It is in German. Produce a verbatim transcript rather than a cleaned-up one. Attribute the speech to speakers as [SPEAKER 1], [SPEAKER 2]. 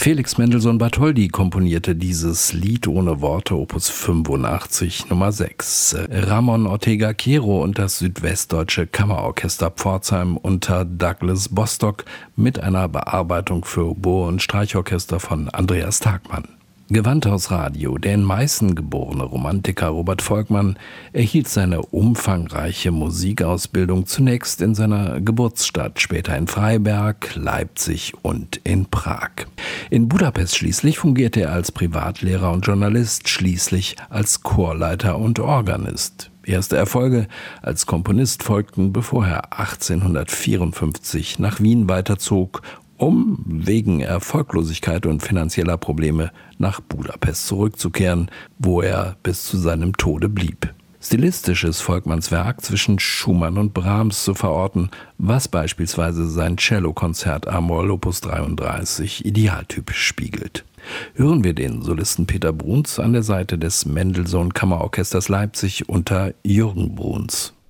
[SPEAKER 1] Felix Mendelssohn Bartholdy komponierte dieses Lied ohne Worte, Opus fünfundachtzig, Nummer sechs. Ramon Ortega Caro und das Südwestdeutsche Kammerorchester Pforzheim unter Douglas Bostock mit einer Bearbeitung für Oboe und Streichorchester von Andreas Tagmann. Gewandhaus Radio, der in Meißen geborene Romantiker Robert Volkmann erhielt seine umfangreiche Musikausbildung zunächst in seiner Geburtsstadt, später in Freiberg, Leipzig und in Prag. In Budapest schließlich fungierte er als Privatlehrer und Journalist, schließlich als Chorleiter und Organist. Erste Erfolge als Komponist folgten, bevor er achtzehnhundertvierundfünfzig nach Wien weiterzog, um wegen Erfolglosigkeit und finanzieller Probleme nach Budapest zurückzukehren, wo er bis zu seinem Tode blieb. Stilistisch ist Volkmanns Werk zwischen Schumann und Brahms zu verorten, was beispielsweise sein Cellokonzert A-Moll Opus dreiunddreißig idealtypisch spiegelt. Hören wir den Solisten Peter Bruhns an der Seite des Mendelssohn Kammerorchesters Leipzig unter Jürgen Bruhns.